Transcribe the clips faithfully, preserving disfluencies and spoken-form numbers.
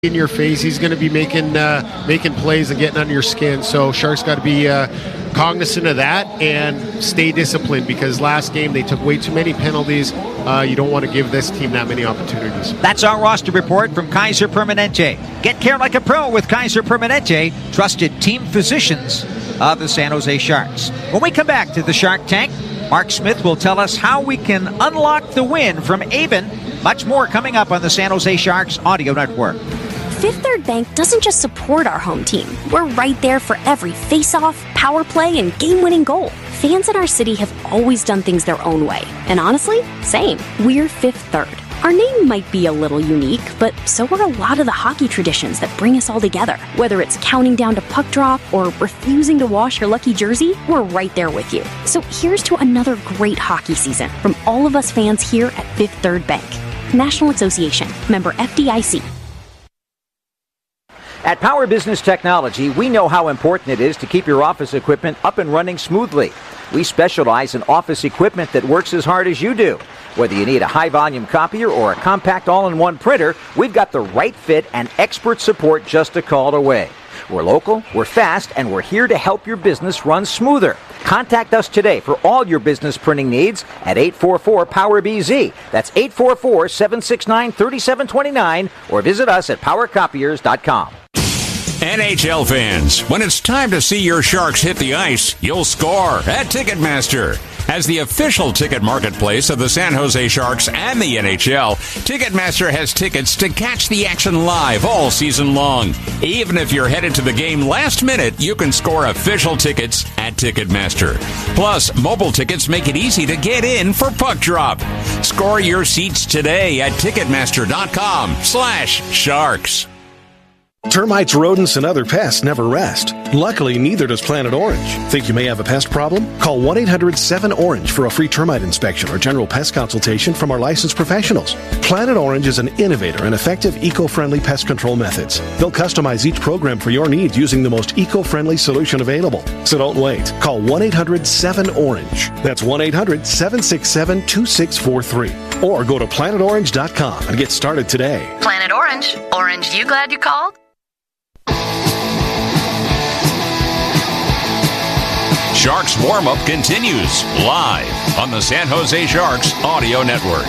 in your face. He's going to be making uh, making plays and getting under your skin. So Sharks got to be uh, cognizant of that and stay disciplined, because last game they took way too many penalties. Uh, you don't want to give this team that many opportunities. That's our roster report from Kaiser Permanente. Get care like a pro with Kaiser Permanente, trusted team physicians of the San Jose Sharks. When we come back to the Shark Tank, Mark Smith will tell us how we can unlock the win from Avon. Much more coming up on the San Jose Sharks Audio Network. Fifth Third Bank doesn't just support our home team. We're right there for every face-off, power play, and game-winning goal. Fans in our city have always done things their own way. And honestly, same. We're Fifth Third. Our name might be a little unique, but so are a lot of the hockey traditions that bring us all together. Whether it's counting down to puck drop or refusing to wash your lucky jersey, we're right there with you. So here's to another great hockey season from all of us fans here at Fifth Third Bank. National Association. Member F D I C. At Power Business Technology, we know how important it is to keep your office equipment up and running smoothly. We specialize in office equipment that works as hard as you do. Whether you need a high-volume copier or a compact all-in-one printer, we've got the right fit and expert support just a call away. We're local, we're fast, and we're here to help your business run smoother. Contact us today for all your business printing needs at eight four four, P O W E R B Z. That's eight four four, seven six nine, three seven two nine, or visit us at power copiers dot com. N H L fans, when it's time to see your Sharks hit the ice, you'll score at Ticketmaster. As the official ticket marketplace of the San Jose Sharks and the N H L, Ticketmaster has tickets to catch the action live all season long. Even if you're headed to the game last minute, you can score official tickets at Ticketmaster. Plus, mobile tickets make it easy to get in for puck drop. Score your seats today at Ticketmaster.com slash Sharks. Termites, rodents, and other pests never rest. Luckily, neither does Planet Orange. Think you may have a pest problem? Call one eight hundred seven orange for a free termite inspection or general pest consultation from our licensed professionals. Planet Orange is an innovator and effective eco-friendly pest control methods. They'll customize each program for your needs using the most eco-friendly solution available. So don't wait. Call one eight hundred seven orange. That's one eight hundred seven six seven two six four three. Or go to planet orange dot com and get started today. Planet Orange. Orange, you glad you called? Sharks warm-up continues live on the San Jose Sharks Audio Network.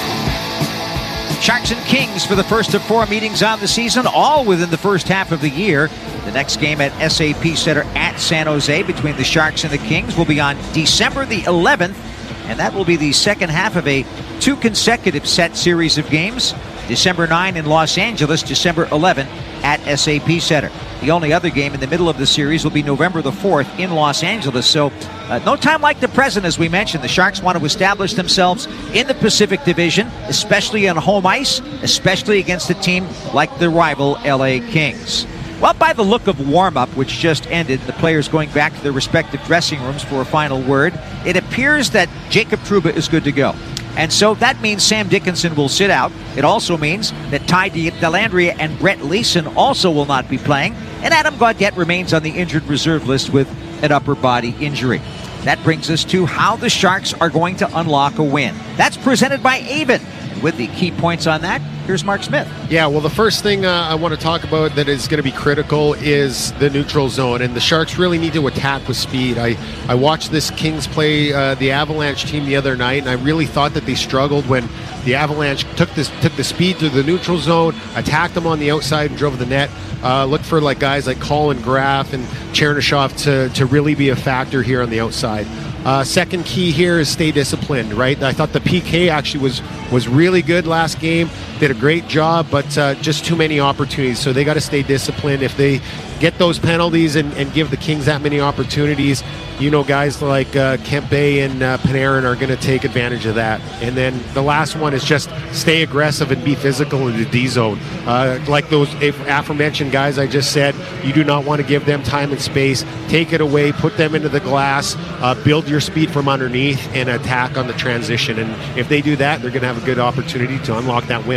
Sharks and Kings for the first of four meetings on the season, all within the first half of the year. The next game at S A P Center at San Jose between the Sharks and the Kings will be on December the eleventh, and that will be the second half of a two consecutive set series of games. December ninth in Los Angeles, December eleventh at S A P Center. The only other game in the middle of the series will be November the fourth in Los Angeles. So uh, no time like the present, as we mentioned. The Sharks want to establish themselves in the Pacific Division, especially on home ice, especially against a team like the rival L A Kings. Well, by the look of warm-up, which just ended, the players going back to their respective dressing rooms for a final word, it appears that Jacob Trouba is good to go. And so that means Sam Dickinson will sit out. It also means that Ty Dellandrea and Brett Leeson also will not be playing. And Adam Gaudette remains on the injured reserve list with an upper body injury. That brings us to how the Sharks are going to unlock a win. That's presented by Avon. And with the key points on that, here's Mark Smith. Yeah, well, the first thing uh, I want to talk about that is going to be critical is the neutral zone, and the Sharks really need to attack with speed. I, I watched this Kings play uh, the Avalanche team the other night, and I really thought that they struggled when the Avalanche took this took the speed to the neutral zone, attacked them on the outside, and drove the net. Uh, look for like guys like Colin Graf and Chernyshov to, to really be a factor here on the outside. Uh, second key here is stay disciplined, right? I thought the P K actually was was really good last game. Did a great job, but uh, just too many opportunities. So they got to stay disciplined. If they get those penalties and, and give the Kings that many opportunities, you know, guys like uh, Kempe and uh, Panarin are going to take advantage of that. And then the last one is just stay aggressive and be physical in the D zone. Uh, like those aforementioned guys I just said, you do not want to give them time and space. Take it away, put them into the glass, uh, build your speed from underneath, and attack on the transition. And if they do that, they're going to have a good opportunity to unlock that win.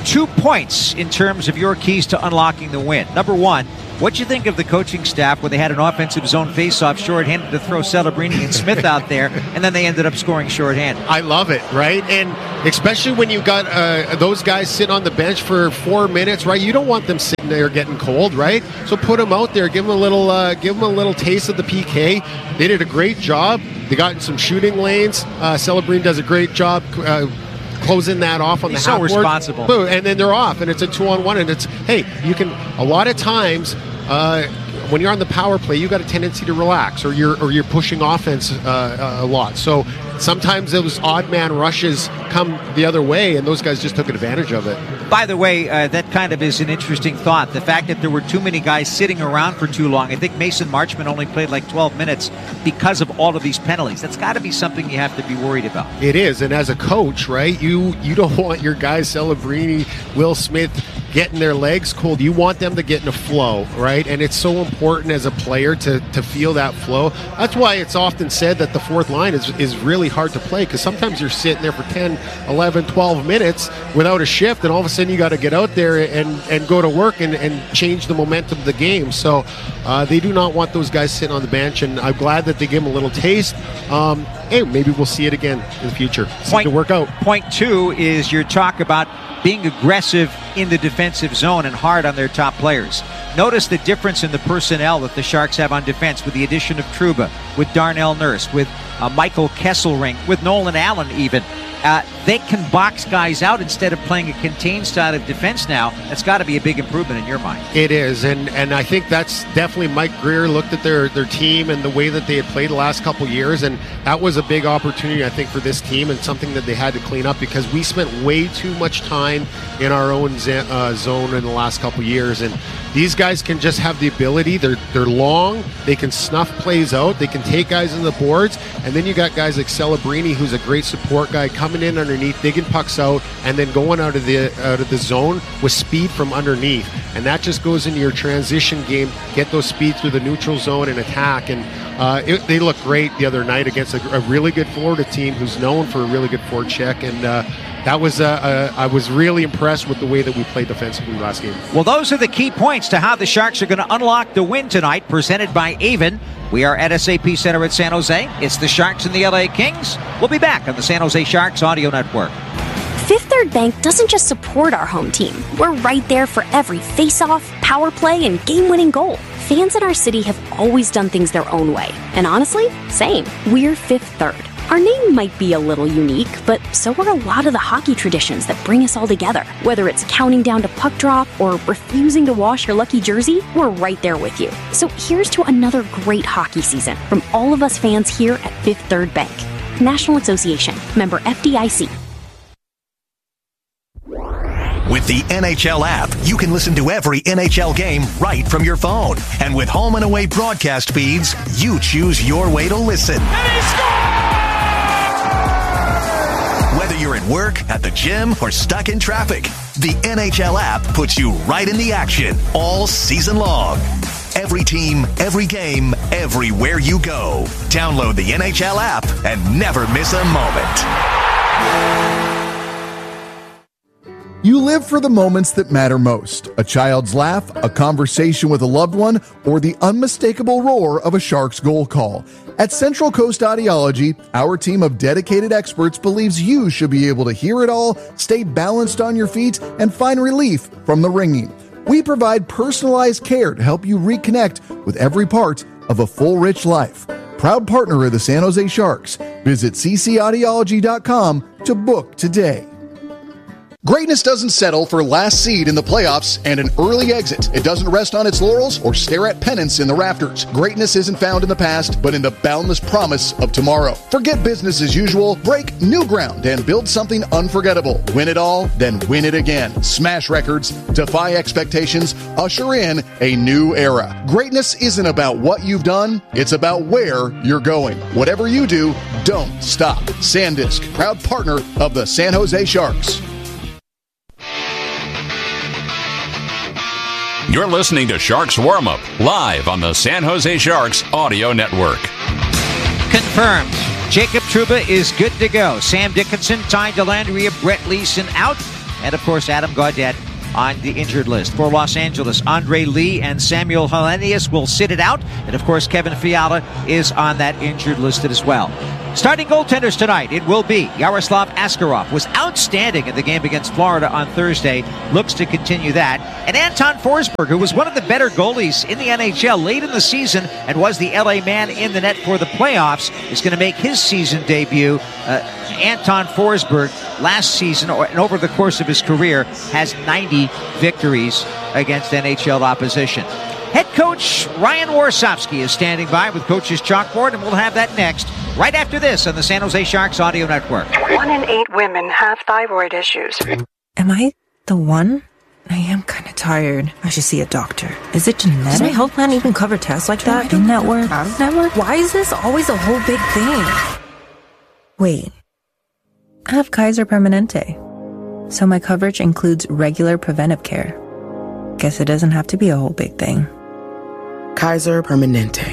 two points in terms of your keys to unlocking the win. Number one, what'd you think of the coaching staff when they had an offensive zone faceoff shorthanded to throw Celebrini and Smith out there, and then they ended up scoring shorthanded? I love it, right? And especially when you got uh, those guys sitting on the bench for four minutes, right? You don't want them sitting there getting cold, right? So put them out there, give them a little, uh, give them a little taste of the P K. They did a great job. They got in some shooting lanes. Uh, Celebrini does a great job Uh, closing that off on He's the so half board. responsible. Boom, and then they're off, and it's a two-on-one, and it's, hey, you can, a lot of times, uh, when you're on the power play, you got a tendency to relax, or you're or you're pushing offense uh, a lot. So sometimes those odd man rushes come the other way, and those guys just took advantage of it. By the way, uh, that kind of is an interesting thought. The fact that there were too many guys sitting around for too long. I think Mason Marchment only played like twelve minutes because of all of these penalties. That's got to be something you have to be worried about. It is, and as a coach, right, you you don't want your guys, Celebrini, Will Smith, getting their legs cold. You want them to get in a flow, right? And it's so important as a player to, to feel that flow. That's why it's often said that the fourth line is, is really hard to play, because sometimes you're sitting there for ten, eleven, twelve minutes without a shift, and all of a sudden you got to get out there and, and go to work and, and change the momentum of the game. So uh, they do not want those guys sitting on the bench, and I'm glad that they give them a little taste. Um, hey, maybe we'll see it again in the future. Seem to work out. Point two is your talk about being aggressive in the defensive zone and hard on their top players. Notice the difference in the personnel that the Sharks have on defense with the addition of Trouba, with Darnell Nurse, with uh, Michael Kesselring, with Nolan Allen even. Uh, they can box guys out instead of playing a contained style of defense now. That's got to be a big improvement in your mind. It is, and and I think that's definitely Mike Greer looked at their, their team and the way that they had played the last couple years, and that was a big opportunity, I think, for this team, and something that they had to clean up, because we spent way too much time in our own uh, zone in the last couple years, and these guys can just have the ability. They're they're long. They can snuff plays out. They can take guys in the boards, and then you got guys like Celebrini, who's a great support guy, coming in underneath, digging pucks out, and then going out of the out of the zone with speed from underneath, and that just goes into your transition game. Get those speed through the neutral zone and attack, and uh, it, they looked great the other night against a, a really good Florida team who's known for a really good forward check, and uh, that was uh, uh, I was really impressed with the way that we played defensively last game. Well, those are the key points to how the Sharks are going to unlock the win tonight, presented by Avon. We are at S A P Center at San Jose. It's the Sharks and the L A Kings. We'll be back on the San Jose Sharks Audio Network. Fifth Third Bank doesn't just support our home team. We're right there for every face-off, power play, and game-winning goal. Fans in our city have always done things their own way. And honestly, same. We're Fifth Third. Our name might be a little unique, but so are a lot of the hockey traditions that bring us all together. Whether it's counting down to puck drop or refusing to wash your lucky jersey, we're right there with you. So here's to another great hockey season from all of us fans here at Fifth Third Bank. National Association. Member F D I C. With the N H L app, you can listen to every N H L game right from your phone. And with home and away broadcast feeds, you choose your way to listen. And he scores! Whether you're at work, at the gym, or stuck in traffic, the N H L app puts you right in the action all season long. Every team, every game, everywhere you go. Download the N H L app and never miss a moment. You live for the moments that matter most. A child's laugh, a conversation with a loved one, or the unmistakable roar of a Sharks goal call. At Central Coast Audiology, our team of dedicated experts believes you should be able to hear it all, stay balanced on your feet, and find relief from the ringing. We provide personalized care to help you reconnect with every part of a full, rich life. Proud partner of the San Jose Sharks. Visit c c audiology dot com to book today. Greatness doesn't settle for last seed in the playoffs and an early exit. It doesn't rest on its laurels or stare at pennants in the rafters. Greatness isn't found in the past, but in the boundless promise of tomorrow. Forget business as usual, break new ground, and build something unforgettable. Win it all, then win it again. Smash records, defy expectations, usher in a new era. Greatness isn't about what you've done, it's about where you're going. Whatever you do, don't stop. SanDisk, proud partner of the San Jose Sharks. You're listening to Sharks Warm-Up, live on the San Jose Sharks Audio Network. Confirmed. Jacob Trouba is good to go. Sam Dickinson, Ty Dellandrea, Brett Leeson out. And, of course, Adam Gaudette on the injured list. For Los Angeles, Andre Lee and Samuel Hellenius will sit it out. And, of course, Kevin Fiala is on that injured list as well. Starting goaltenders tonight, it will be Yaroslav Askarov. Was outstanding in the game against Florida on Thursday. Looks to continue that. And Anton Forsberg, who was one of the better goalies in the N H L late in the season and was the L A man in the net for the playoffs, is going to make his season debut. Uh, Anton Forsberg, last season, or, and over the course of his career, has ninety victories against N H L opposition. Head coach Ryan Warsofsky is standing by with Coach's Chalkboard, and we'll have that next, right after this on the San Jose Sharks Audio Network. One in eight women have thyroid issues. Am I the one? I am kind of tired. I should see a doctor. Is it genetic? Does my health plan even cover tests like that? In-network? Out-of-network? Why is this always a whole big thing? Wait. I have Kaiser Permanente. So my coverage includes regular preventive care. Guess it doesn't have to be a whole big thing. Kaiser Permanente.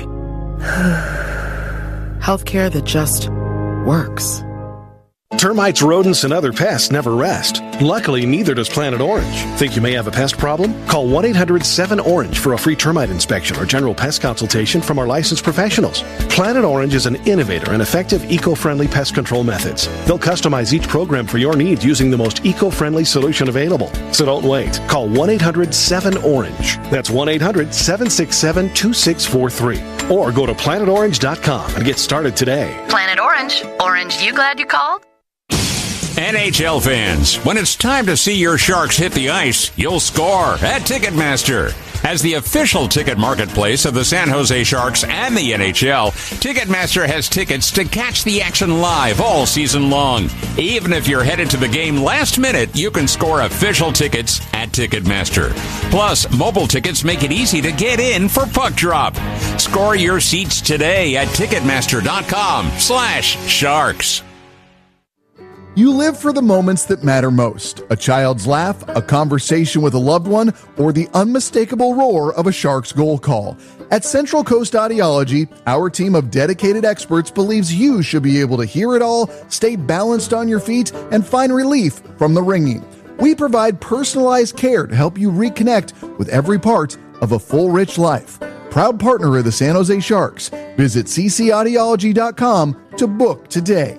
Healthcare that just works. Termites, rodents, and other pests never rest. Luckily, neither does Planet Orange. Think you may have a pest problem? Call one eight hundred seven orange for a free termite inspection or general pest consultation from our licensed professionals. Planet Orange is an innovator and effective eco-friendly pest control methods. They'll customize each program for your needs using the most eco-friendly solution available. So don't wait. Call one eight hundred seven orange. That's one eight hundred seven six seven two six four three. Or go to planet orange dot com and get started today. Planet Orange. Orange, you glad you called? N H L fans, when it's time to see your Sharks hit the ice, you'll score at Ticketmaster. As the official ticket marketplace of the San Jose Sharks and the N H L, Ticketmaster has tickets to catch the action live all season long. Even if you're headed to the game last minute, you can score official tickets at Ticketmaster. Plus, mobile tickets make it easy to get in for puck drop. Score your seats today at Ticketmaster.com slash Sharks. You live for the moments that matter most. A child's laugh, a conversation with a loved one, or the unmistakable roar of a Sharks goal call. At Central Coast Audiology, our team of dedicated experts believes you should be able to hear it all, stay balanced on your feet, and find relief from the ringing. We provide personalized care to help you reconnect with every part of a full, rich life. Proud partner of the San Jose Sharks. Visit c c audiology dot com to book today.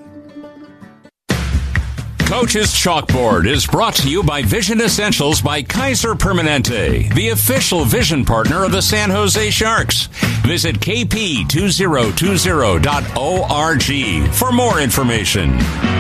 Coach's Chalkboard is brought to you by Vision Essentials by Kaiser Permanente, the official vision partner of the San Jose Sharks. Visit k p two zero two zero dot org for more information.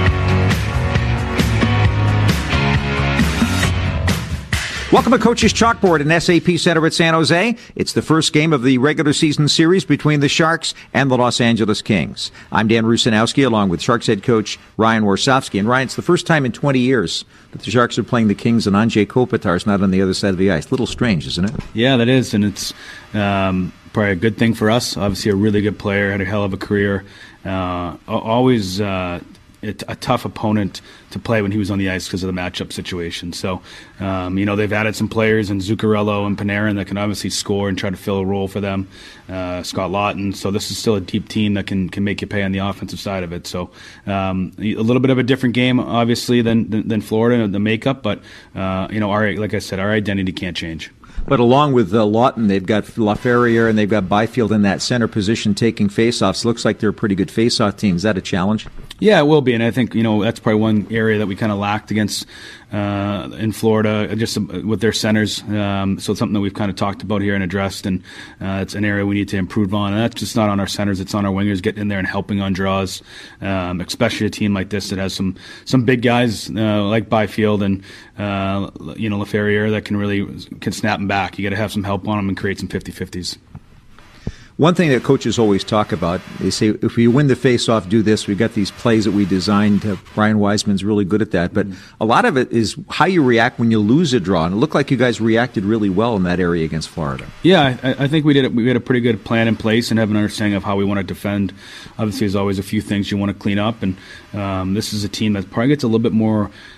Welcome to Coach's Chalkboard in S A P Center at San Jose. It's the first game of the regular season series between the Sharks and the Los Angeles Kings. I'm Dan Rusanowski along with Sharks head coach Ryan Warsofsky. And Ryan, it's the first time in twenty years that the Sharks are playing the Kings and Andrzej Kopitar is not on the other side of the ice. A little strange, isn't it? Yeah, that is. And it's um, probably a good thing for us. Obviously a really good player, had a hell of a career. Uh, always uh, a tough opponent to play when he was on the ice because of the matchup situation. So, um, you know, they've added some players in Zuccarello and Panarin that can obviously score and try to fill a role for them. Uh, Scott Lawton. So this is still a deep team that can, can make you pay on the offensive side of it. So um, a little bit of a different game, obviously, than than, than Florida, the makeup. But, uh, you know, our like I said, our identity can't change. But along with uh, Lawton, they've got LaFerriere and they've got Byfield in that center position taking faceoffs. Looks like they're a pretty good faceoff team. Is that a challenge? Yeah, it will be, and I think you know that's probably one area that we kind of lacked against uh, in Florida, just with their centers. Um, so it's something that we've kind of talked about here and addressed, and uh, it's an area we need to improve on. And that's just not on our centers; it's on our wingers getting in there and helping on draws, um, especially a team like this that has some some big guys uh, like Byfield and uh, you know LaFerriere that can really can snap them back. You got to have some help on them and create some fifty-fifties. One thing that coaches always talk about, they say, if we win the face-off, do this. We've got these plays that we designed. Uh, Brian Wiseman's really good at that. But mm-hmm. a lot of it is how you react when you lose a draw. And it looked like you guys reacted really well in that area against Florida. Yeah, I, I think we did. We had a pretty good plan in place and have an understanding of how we want to defend. Obviously, there's always a few things you want to clean up. And um, this is a team that probably gets a little bit more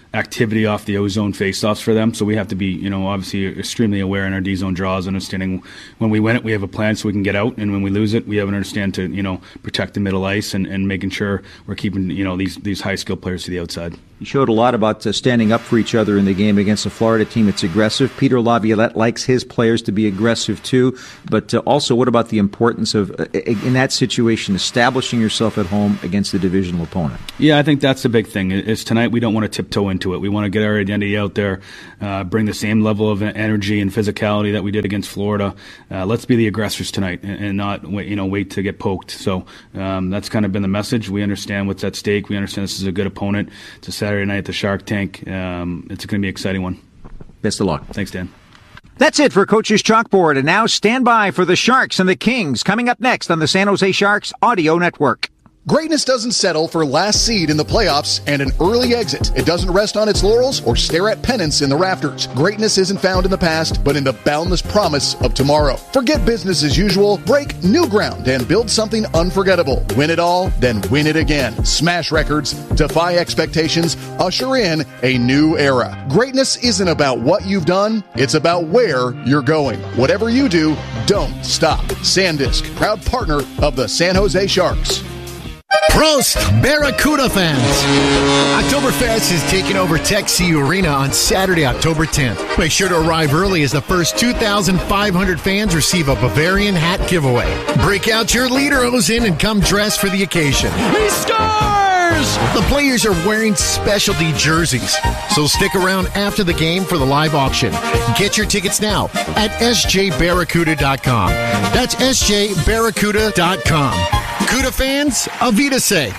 activity off the O-zone faceoffs for them. So we have to be, you know, obviously extremely aware in our D-zone draws, understanding when we win it, we have a plan so we can get out, and when we lose it, we have an understand to, you know, protect the middle ice and, and making sure we're keeping, you know, these these high-skilled players to the outside. You showed a lot about uh, standing up for each other in the game against a Florida team that's aggressive. Peter Laviolette likes his players to be aggressive too, but uh, also what about the importance of, uh, in that situation, establishing yourself at home against the divisional opponent? Yeah, I think that's the big thing. Is tonight we don't want to tiptoe into it. We want to get our identity out there, uh, bring the same level of energy and physicality that we did against Florida. Uh, let's be the aggressors tonight and, and not wait, you know, wait to get poked. So um, that's kind of been the message. We understand what's at stake. We understand this is a good opponent. It's a Saturday night at the Shark Tank. Um, it's going to be an exciting one. Best of luck. Thanks, Dan. That's it for Coach's Chalkboard. And now stand by for the Sharks and the Kings coming up next on the San Jose Sharks Audio Network. Greatness doesn't settle for last seed in the playoffs and an early exit. It doesn't rest on its laurels or stare at pennants in the rafters. Greatness isn't found in the past, but in the boundless promise of tomorrow. Forget business as usual, break new ground, and build something unforgettable. Win it all, then win it again. Smash records, defy expectations, usher in a new era. Greatness isn't about what you've done, it's about where you're going. Whatever you do, don't stop. SanDisk, proud partner of the San Jose Sharks. Prost, Barracuda fans! Oktoberfest is taking over Tech C U Arena on Saturday, October tenth. Make sure to arrive early as the first two thousand five hundred fans receive a Bavarian hat giveaway. Break out your lederhosen and come dressed for the occasion. He scores! The players are wearing specialty jerseys, so stick around after the game for the live auction. Get your tickets now at S J Barracuda dot com. That's S J Barracuda dot com. Cuda fans, Avita say.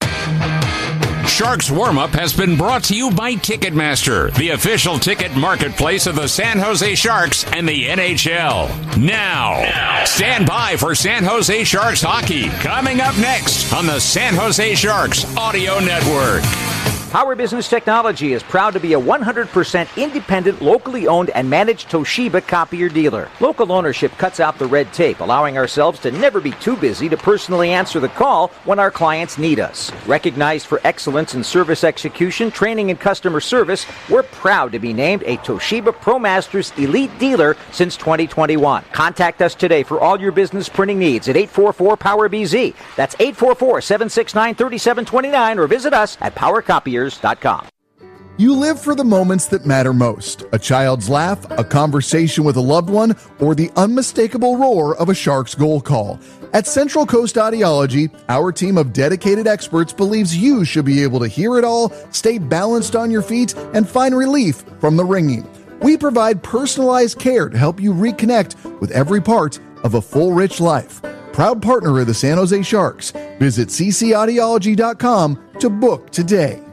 Sharks Warm-Up has been brought to you by Ticketmaster, the official ticket marketplace of the San Jose Sharks and the N H L. Now, now, stand by for San Jose Sharks hockey, coming up next on the San Jose Sharks Audio Network. Power Business Technology is proud to be a one hundred percent independent, locally owned and managed Toshiba copier dealer. Local ownership cuts out the red tape, allowing ourselves to never be too busy to personally answer the call when our clients need us. Recognized for excellence in service execution, training, and customer service, we're proud to be named a Toshiba ProMasters Elite Dealer since twenty twenty-one. Contact us today for all your business printing needs at eight four four power B Z. That's eight four four, seven six nine, three seven two nine, or visit us at power copiers dot com. You live for the moments that matter most. A child's laugh, a conversation with a loved one, or the unmistakable roar of a Sharks goal call. At Central Coast Audiology, our team of dedicated experts believes you should be able to hear it all, stay balanced on your feet, and find relief from the ringing. We provide personalized care to help you reconnect with every part of a full, rich life. Proud partner of the San Jose Sharks. Visit c c audiology dot com to book today.